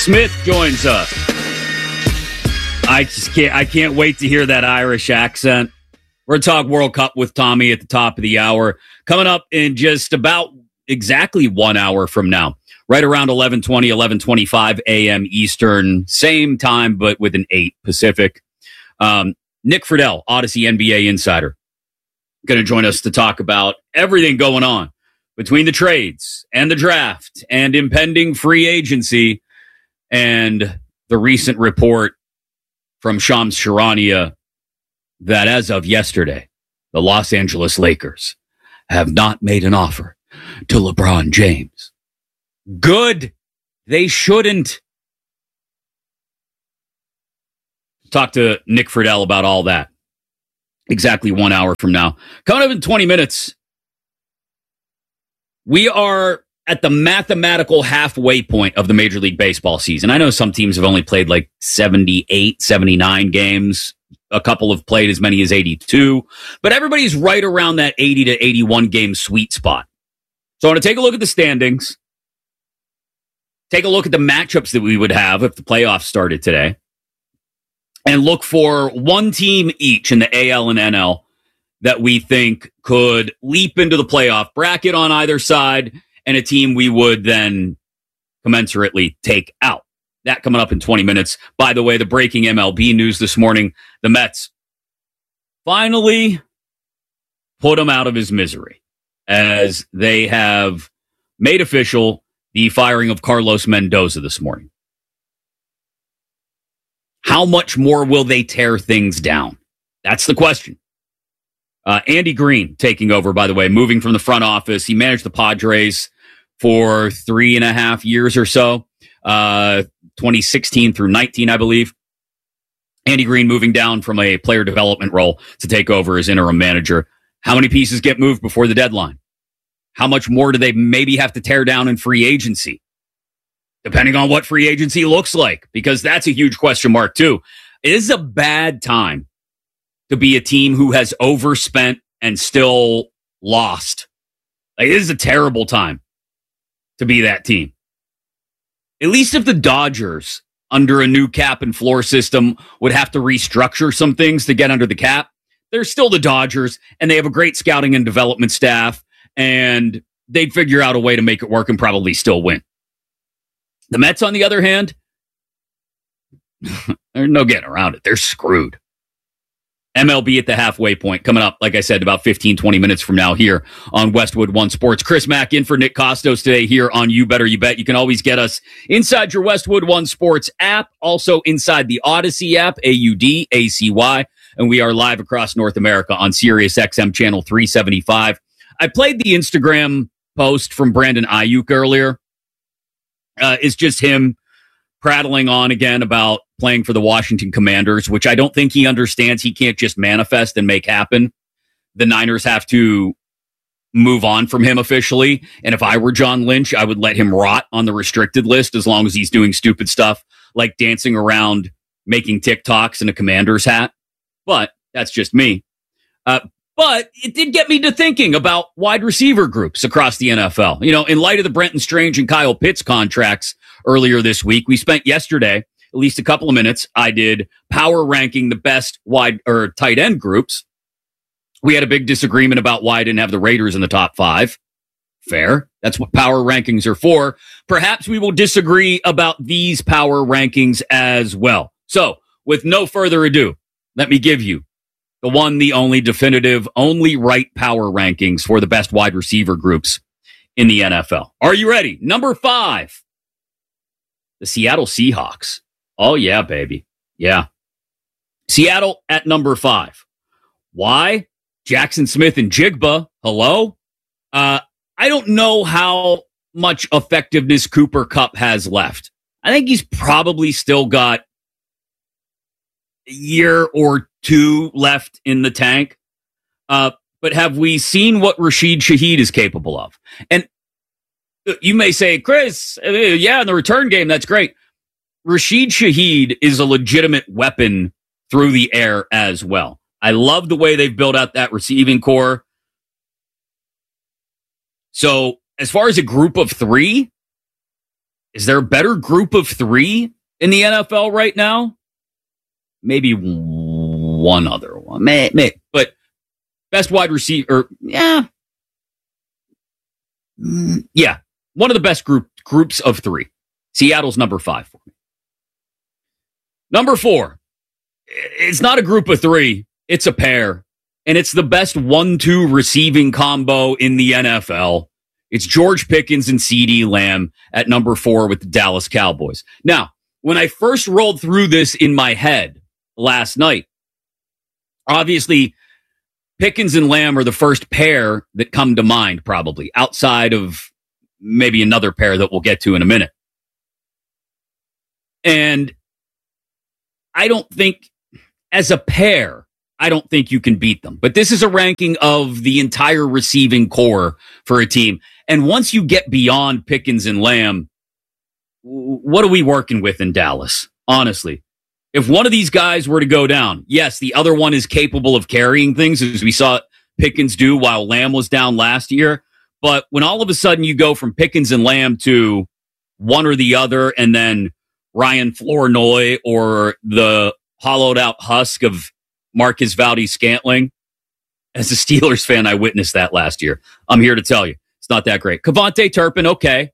Smith joins us. I can't wait to hear that Irish accent. We're going to talk World Cup with Tommy at the top of the hour. Coming up in just about exactly 1 hour from now. Right around 11:20, 11:25 a.m. Eastern. Same time, but with an 8 Pacific. Nick Friedel, Odyssey NBA insider, going to join us to talk about everything going on between the trades and the draft and impending free agency and the recent report from Shams Charania that as of yesterday, the Los Angeles Lakers have not made an offer to LeBron James. Good. They shouldn't. Talk to Nick Friedel about all that. Exactly 1 hour from now. Coming up in 20 minutes, we are at the mathematical halfway point of the Major League Baseball season. I know some teams have only played like 78, 79 games. A couple have played as many as 82. But everybody's right around that 80 to 81 game sweet spot. So I want to take a look at the standings. Take a look at the matchups that we would have if the playoffs started today. And look for one team each in the AL and NL that we think could leap into the playoff bracket on either side, and a team we would then commensurately take out. That coming up in 20 minutes. By the way, the breaking MLB news this morning, the Mets finally put him out of his misery as they have made official the firing of Carlos Mendoza this morning. How much more will they tear things down? That's the question. Andy Green taking over, by the way, moving from the front office. He managed the Padres for 3.5 years or so, 2016 through 19, I believe. Andy Green moving down from a player development role to take over as interim manager. How many pieces get moved before the deadline? How much more do they maybe have to tear down in free agency? Depending on what free agency looks like, because that's a huge question mark too. It is a bad time to be a team who has overspent and still lost. Like, it is a terrible time to be that team. At least if the Dodgers, under a new cap and floor system, would have to restructure some things to get under the cap, they're still the Dodgers, and they have a great scouting and development staff, and they'd figure out a way to make it work and probably still win. The Mets, on the other hand, there's no getting around it. They're screwed. MLB at the halfway point coming up, like I said, about 15, 20 minutes from now here on Westwood One Sports. Chris Mack in for Nick Costos today here on You Better You Bet. You can always get us inside your Westwood One Sports app, also inside the Odyssey app, AUDACY, and we are live across North America on Sirius XM channel 375. I played the Instagram post from Brandon Ayuk earlier. It's just him prattling on again about playing for the Washington Commanders, which I don't think he understands. He can't just manifest and make happen. The Niners have to move on from him officially. And if I were John Lynch, I would let him rot on the restricted list as long as he's doing stupid stuff like dancing around, making TikToks in a Commanders hat. But that's just me. But it did get me to thinking about wide receiver groups across the NFL. You know, in light of the Brenton Strange and Kyle Pitts contracts earlier this week, we spent yesterday at least a couple of minutes. I did power ranking the best wide or tight end groups. We had a big disagreement about why I didn't have the Raiders in the top 5. Fair. That's what power rankings are for. Perhaps we will disagree about these power rankings as well. So, with no further ado, let me give you the one, the only definitive, only right power rankings for the best wide receiver groups in the NFL. Are you ready? Number 5, the Seattle Seahawks. Oh, yeah, baby. Yeah. Seattle at number 5. Why? Jackson Smith and Jigba. Hello? I don't know how much effectiveness Cooper Kupp has left. I think he's probably still got a year or 2 left in the tank. But have we seen what Rashid Shaheed is capable of? And you may say, Chris, yeah, in the return game, that's great. Rashid Shaheed is a legitimate weapon through the air as well. I love the way they've built out that receiving core. So as far as a group of 3, Is there a better group of three in the NFL right now? Maybe one other one. But best wide receiver, yeah. Yeah. One of the best groups of three. Seattle's number 5 for me. Number 4. It's not a group of three. It's a pair. And it's the best 1-2 receiving combo in the NFL. It's George Pickens and CeeDee Lamb at number 4 with the Dallas Cowboys. Now, when I first rolled through this in my head last night, obviously Pickens and Lamb are the first pair that come to mind, probably, outside of maybe another pair that we'll get to in a minute. And I don't think, as a pair, I don't think you can beat them. But this is a ranking of the entire receiving core for a team. And once you get beyond Pickens and Lamb, what are we working with in Dallas? Honestly, if one of these guys were to go down, yes, the other one is capable of carrying things, as we saw Pickens do while Lamb was down last year. But when all of a sudden you go from Pickens and Lamb to one or the other, and then Ryan Flournoy or the hollowed out husk of Marcus Valdes-Scantling, as a Steelers fan, I witnessed that last year. I'm here to tell you, it's not that great. KaVontae Turpin, okay.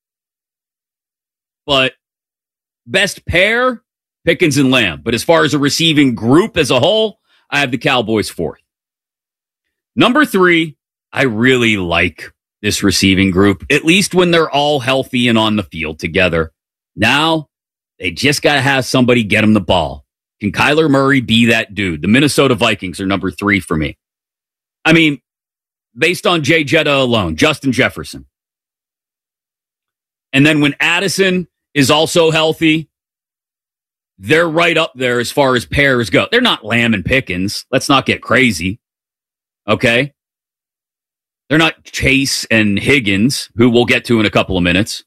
But best pair, Pickens and Lamb. But as far as a receiving group as a whole, I have the Cowboys 4th. Number 3, I really like this receiving group, at least when they're all healthy and on the field together. Now, they just got to have somebody get them the ball. Can Kyler Murray be that dude? The Minnesota Vikings are number 3 for me. I mean, based on Jay Jetta alone, Justin Jefferson. And then when Addison is also healthy, they're right up there as far as pairs go. They're not Lamb and Pickens. Let's not get crazy. Okay? They're not Chase and Higgins, who we'll get to in a couple of minutes.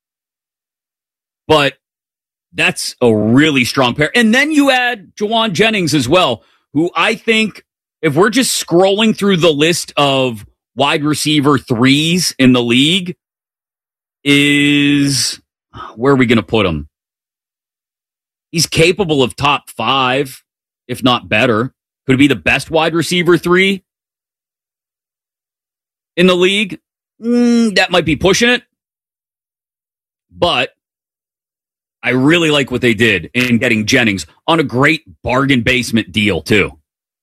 But that's a really strong pair. And then you add Juwan Jennings as well, who I think, if we're just scrolling through the list of wide receiver 3s in the league, is, where are we going to put him? He's capable of top 5, if not better. Could it be the best wide receiver 3 in the league? That might be pushing it. But I really like what they did in getting Jennings on a great bargain basement deal, too.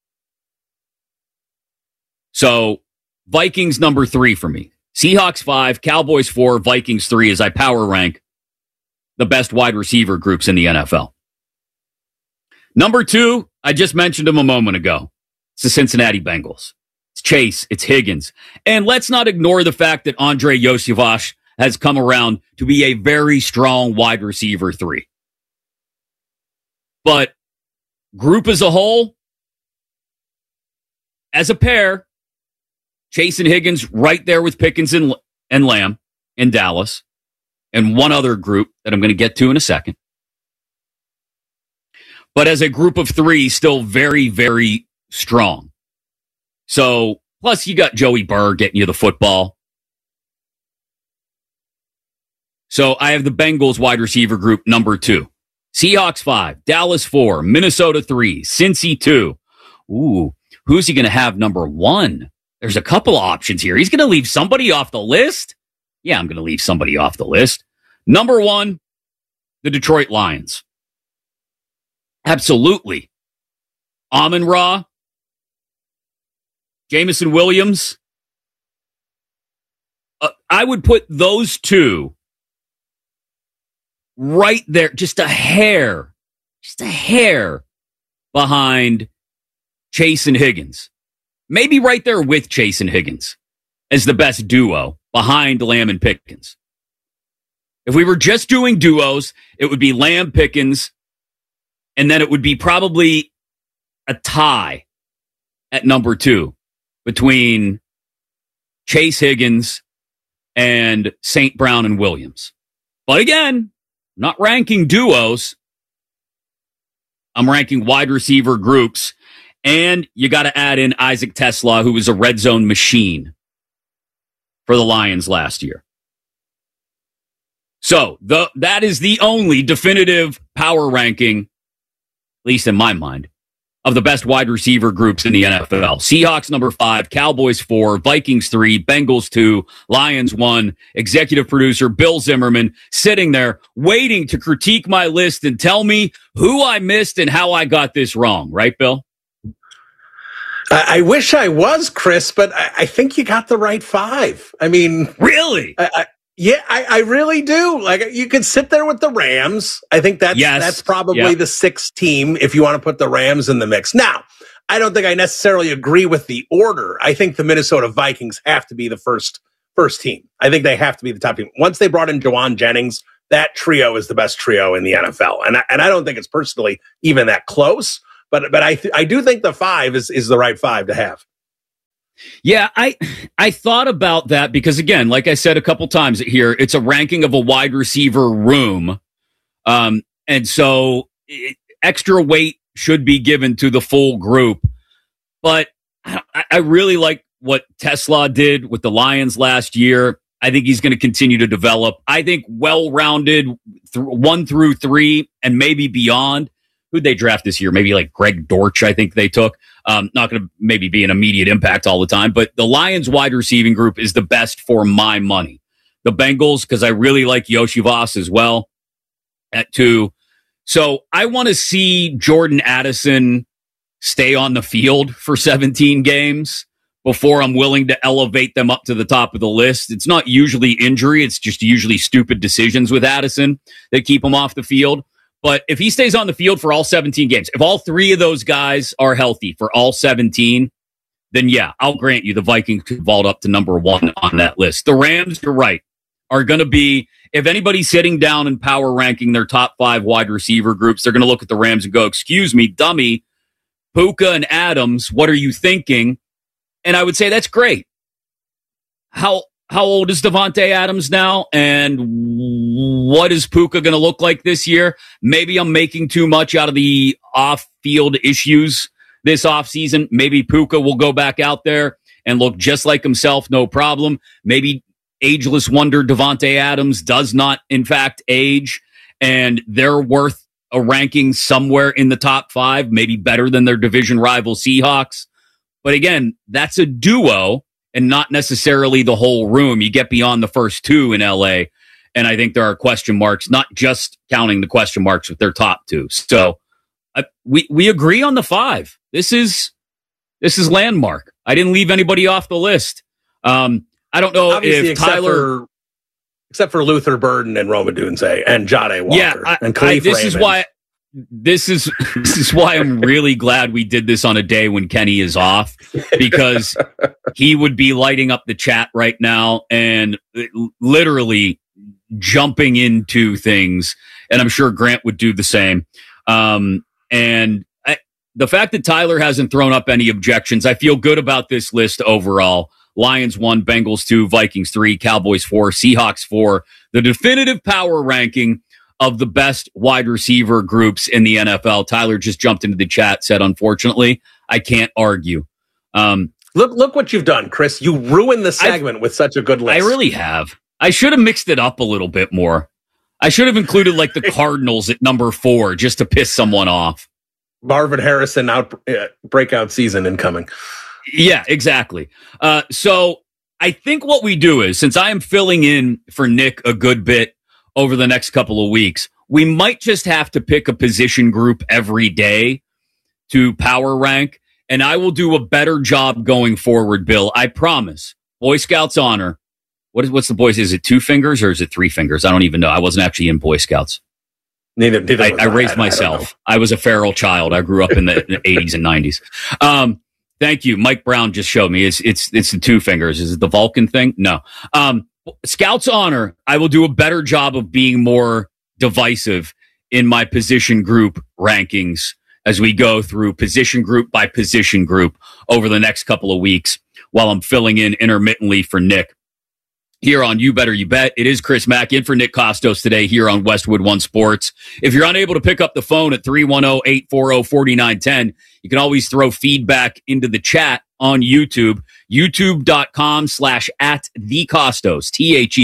So, Vikings number 3 for me. Seahawks 5, Cowboys 4, Vikings 3 as I power rank the best wide receiver groups in the NFL. Number 2, I just mentioned him a moment ago. It's the Cincinnati Bengals. It's Chase. It's Higgins. And let's not ignore the fact that Andrei Iosivas has come around to be a very strong wide receiver 3. But group as a whole, as a pair, Chase and Higgins right there with Pickens and Lamb in Dallas, and one other group that I'm going to get to in a second. But as a group of 3, still very, very strong. So, plus you got Joey Burr getting you the football. So I have the Bengals wide receiver group number 2. Seahawks 5, Dallas 4, Minnesota 3, Cincy 2. Ooh, who's he going to have number 1? There's a couple of options here. He's going to leave somebody off the list. Yeah, I'm going to leave somebody off the list. Number 1, the Detroit Lions. Absolutely. Amon-Ra, Jameson Williams. I would put those 2 right there, just a hair behind Chase and Higgins. Maybe right there with Chase and Higgins as the best duo behind Lamb and Pickens. If we were just doing duos, it would be Lamb, Pickens, and then it would be probably a tie at number 2 between Chase Higgins and St. Brown and Williams. But again, not ranking duos. I'm ranking wide receiver groups. And you got to add in Isaac Tesla, who was a red zone machine for the Lions last year. So that is the only definitive power ranking, at least in my mind, of the best wide receiver groups in the NFL. Seahawks number 5, Cowboys 4, Vikings 3, Bengals 2, Lions 1. Executive producer Bill Zimmerman sitting there waiting to critique my list and tell me who I missed and how I got this wrong. Right, Bill? I wish I was, Chris, but I think you got the right 5. I mean, really? I really do. Like, you could sit there with the Rams. I think that's probably the 6th team if you want to put the Rams in the mix. Now, I don't think I necessarily agree with the order. I think the Minnesota Vikings have to be the first team. I think they have to be the top team. Once they brought in Jawan Jennings, that trio is the best trio in the NFL. And I don't think it's personally even that close, but I do think the 5 is the right 5 to have. Yeah, I thought about that because, again, like I said a couple times here, it's a ranking of a wide receiver room. And so extra weight should be given to the full group. But I really like what Tesla did with the Lions last year. I think he's going to continue to develop. I think well-rounded 1 through 3 and maybe beyond. Who'd they draft this year? Maybe like Greg Dortch, I think they took. Not going to maybe be an immediate impact all the time, but the Lions wide receiving group is the best for my money. The Bengals, because I really like Yoshi Voss as well at 2. So I want to see Jordan Addison stay on the field for 17 games before I'm willing to elevate them up to the top of the list. It's not usually injury. It's just usually stupid decisions with Addison that keep him off the field. But if he stays on the field for all 17 games, if all 3 of those guys are healthy for all 17, then yeah, I'll grant you the Vikings could vault up to number 1 on that list. The Rams, you're right, are going to be, if anybody's sitting down and power ranking their top 5 wide receiver groups, they're going to look at the Rams and go, excuse me, dummy, Puka and Adams, what are you thinking? And I would say that's great. How old is Davante Adams now? And what is Puka going to look like this year? Maybe I'm making too much out of the off-field issues this offseason. Maybe Puka will go back out there and look just like himself, no problem. Maybe ageless wonder Davante Adams does not, in fact, age, and they're worth a ranking somewhere in the top 5, maybe better than their division rival Seahawks. But again, that's a duo and not necessarily the whole room. You get beyond the first 2 in LA, and I think there are question marks, not just counting the question marks with their top 2. So we agree on the 5. This is landmark. I didn't leave anybody off the list. I don't know if Tyler, except for Luther Burden and Roma Dunze and Jade Walker and Khalif Raymond. This is why I'm really glad we did this on a day when Kenny is off, because he would be lighting up the chat right now and literally jumping into things. And I'm sure Grant would do the same. The fact that Tyler hasn't thrown up any objections, I feel good about this list overall. Lions 1, Bengals 2, Vikings 3, Cowboys 4, Seahawks 4. The definitive power ranking of the best wide receiver groups in the NFL. Tyler just jumped into the chat, said, unfortunately, I can't argue. Look what you've done, Chris. You ruined the segment with such a good list. I really have. I should have mixed it up a little bit more. I should have included like the Cardinals at number 4 just to piss someone off. Marvin Harrison breakout season incoming. Yeah, exactly. So I think what we do is, since I am filling in for Nick a good bit over the next couple of weeks, we might just have to pick a position group every day to power rank, and I will do a better job going forward, Bill. I promise. Boy Scouts honor. What's the boys? Is it 2 fingers or is it 3 fingers? I don't even know. I wasn't actually in Boy Scouts. Neither I raised myself. I was a feral child. I grew up in the 80s and 90s. Thank you. Mike Brown just showed me. It's the 2 fingers. Is it the Vulcan thing? No. Scouts honor, I will do a better job of being more divisive in my position group rankings as we go through position group by position group over the next couple of weeks while I'm filling in intermittently for Nick here on You Better You Bet. It is Chris Mack in for Nick Kostos today here on Westwood One Sports. If you're unable to pick up the phone at 310-840-4910, you can always throw feedback into the chat on YouTube, youtube.com/@thekostos,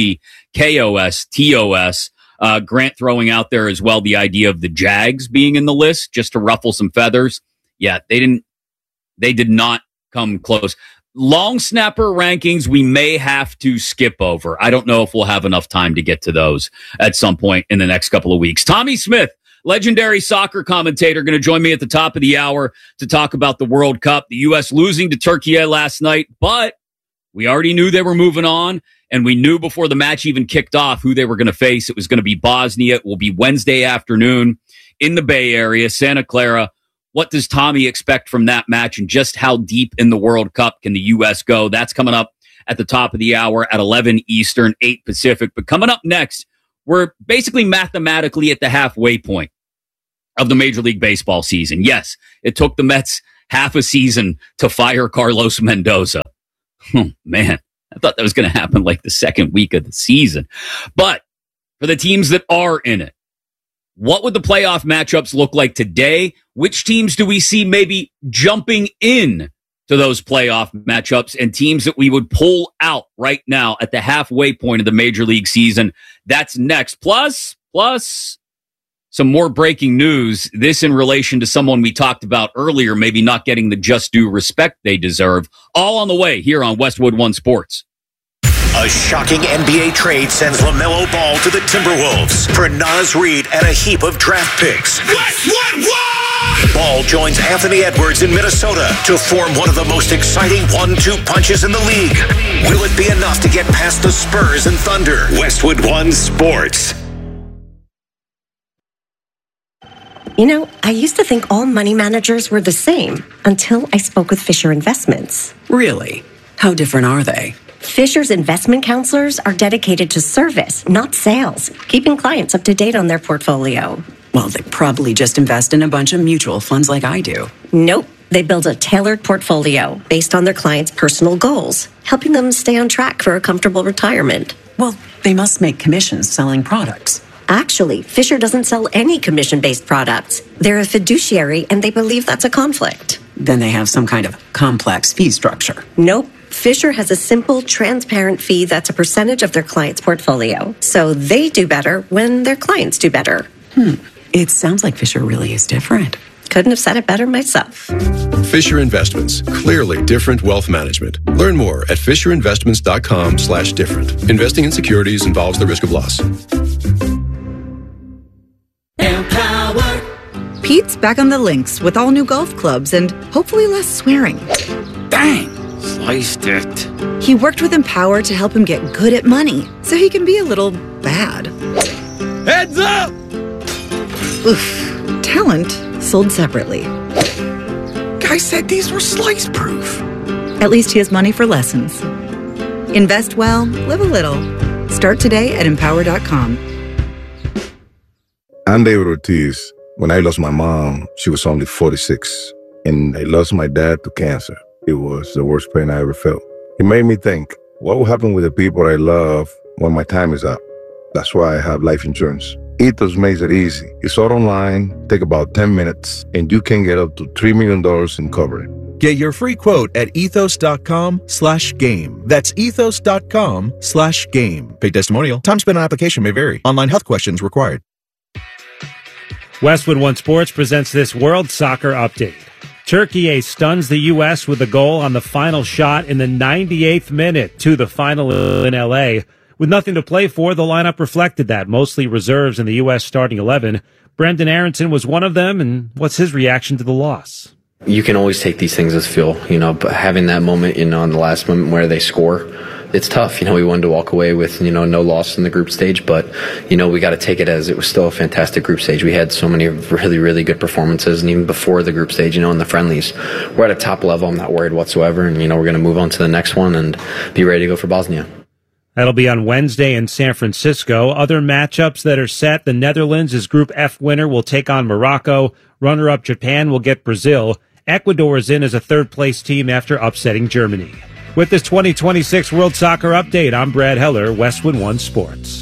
KOS, TOS. Grant throwing out there as well the idea of the Jags being in the list just to ruffle some feathers. Yeah, they did not come close. Long snapper rankings we may have to skip over. I don't know if we'll have enough time to get to those at some point in the next couple of weeks. Tommy Smith, legendary soccer commentator, going to join me at the top of the hour to talk about the World Cup. The U.S. losing to Turkey last night, but we already knew they were moving on, and we knew before the match even kicked off who they were going to face. It was going to be Bosnia. It will be Wednesday afternoon in the Bay Area, Santa Clara. What does Tommy expect from that match, and just how deep in the World Cup can the U.S. go? That's coming up at the top of the hour at 11 Eastern, 8 Pacific. But coming up next, we're basically mathematically at the halfway point of the Major League Baseball season. Yes, it took the Mets half a season to fire Carlos Mendoza. Oh, man, I thought that was going to happen like the second week of the season. But for the teams that are in it, what would the playoff matchups look like today? Which teams do we see maybe jumping in to those playoff matchups, and teams that we would pull out right now at the halfway point of the Major League season? That's next. Plus some more breaking news. This in relation to someone we talked about earlier, maybe not getting the just due respect they deserve. All on the way here on Westwood One Sports. A shocking NBA trade sends LaMelo Ball to the Timberwolves for Naz Reid and a heap of draft picks. Westwood One! Ball joins Anthony Edwards in Minnesota to form one of the most exciting 1-2 punches in the league. Will it be enough to get past the Spurs and Thunder? Westwood One Sports. You know, I used to think all money managers were the same until I spoke with Fisher Investments. Really? How different are they? Fisher's investment counselors are dedicated to service, not sales, keeping clients up to date on their portfolio. Well, they probably just invest in a bunch of mutual funds like I do. Nope. They build a tailored portfolio based on their clients' personal goals, helping them stay on track for a comfortable retirement. Well, they must make commissions selling products. Actually, Fisher doesn't sell any commission-based products. They're a fiduciary, and they believe that's a conflict. Then they have some kind of complex fee structure. Nope. Fisher has a simple, transparent fee that's a percentage of their client's portfolio. So they do better when their clients do better. It sounds like Fisher really is different. Couldn't have said it better myself. Fisher Investments. Clearly different wealth management. Learn more at fisherinvestments.com/different. Investing in securities involves the risk of loss. Empower. Pete's back on the links with all new golf clubs and hopefully less swearing. Dang, sliced it. He worked with Empower to help him get good at money so he can be a little bad. Heads up! Oof. Talent sold separately. Guy said these were slice proof. At least he has money for lessons. Invest well, live a little. Start today at Empower.com. I'm David Ortiz. When I lost my mom, she was only 46. And I lost my dad to cancer. It was the worst pain I ever felt. It made me think, what will happen with the people I love when my time is up? That's why I have life insurance. Ethos makes it easy. It's all online, take about 10 minutes, and you can get up to $3 million in coverage. Get your free quote at ethos.com/game. That's ethos.com/game. Paid testimonial. Time spent on application may vary. Online health questions required. Westwood One Sports presents this World Soccer Update. Turkey stuns the U.S. with a goal on the final shot in the 98th minute to the final in L.A. With nothing to play for, the lineup reflected that, mostly reserves in the U.S. starting 11. Brendan Aronson was one of them, and what's his reaction to the loss? You can always take these things as fuel, but having that moment, on the last moment where they score, it's tough. We wanted to walk away with, no loss in the group stage, but, we got to take it as it was still a fantastic group stage. We had so many really, really good performances, and even before the group stage, in the friendlies, we're at a top level. I'm not worried whatsoever, and, we're going to move on to the next one and be ready to go for Bosnia. That'll be on Wednesday in San Francisco. Other matchups that are set, the Netherlands as Group F winner will take on Morocco. Runner-up Japan will get Brazil. Ecuador is in as a third-place team after upsetting Germany. With this 2026 World Soccer Update, I'm Brad Heller, Westwood One Sports.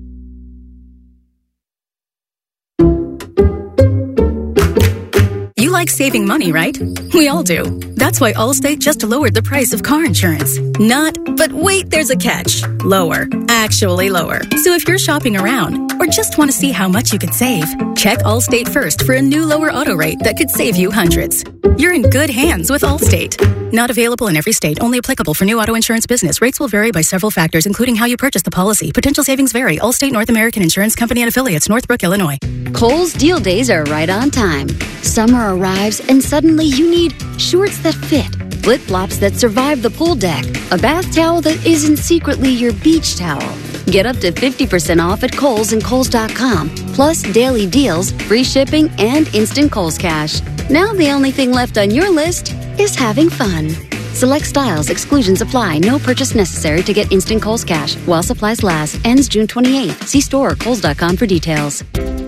You like saving money, right? We all do. That's why Allstate just lowered the price of car insurance. Not, but wait, there's a catch. Lower. Actually lower. So if you're shopping around or just want to see how much you could save, check Allstate first for a new lower auto rate that could save you hundreds. You're in good hands with Allstate. Not available in every state. Only applicable for new auto insurance business. Rates will vary by several factors, including how you purchase the policy. Potential savings vary. Allstate North American Insurance Company and Affiliates, Northbrook, Illinois. Kohl's deal days are right on time. Summer arrives and suddenly you need shorts that fit, flip-flops that survive the pool deck, a bath towel that isn't secretly your beach towel. Get up to 50% off at Kohl's and Kohl's.com. Plus daily deals, free shipping, and instant Kohl's Cash. Now the only thing left on your list is having fun. Select styles, exclusions apply. No purchase necessary to get instant Kohl's Cash. While supplies last. Ends June 28th. See store or Kohl's.com for details.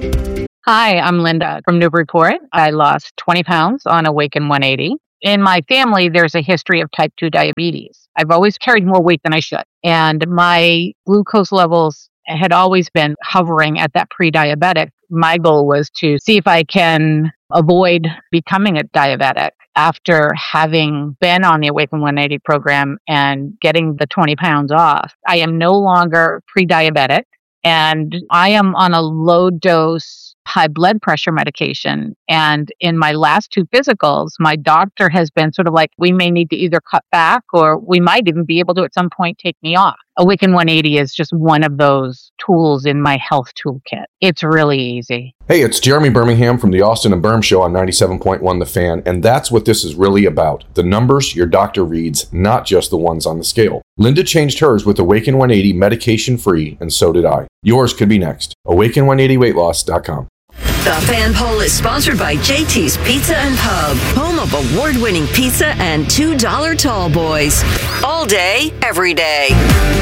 Hi, I'm Linda from Newburyport. I lost 20 pounds on Awaken 180. In my family, there's a history of type 2 diabetes. I've always carried more weight than I should. And my glucose levels had always been hovering at that pre-diabetic. My goal was to see if I can avoid becoming a diabetic. After having been on the Awaken 180 program and getting the 20 pounds off, I am no longer pre-diabetic. And I am on a low dose high blood pressure medication. And in my last 2 physicals, my doctor has been sort of like, we may need to either cut back or we might even be able to at some point take me off. Awaken 180 is just one of those tools in my health toolkit. It's really easy. Hey, it's Jeremy Birmingham from the Austin and Berm Show on 97.1 The Fan, and that's what this is really about. The numbers your doctor reads, not just the ones on the scale. Linda changed hers with Awaken 180 medication-free, and so did I. Yours could be next. Awaken180weightloss.com. The Fan Poll is sponsored by JT's Pizza and Pub, home of award-winning pizza and $2 tall boys. All day, every day.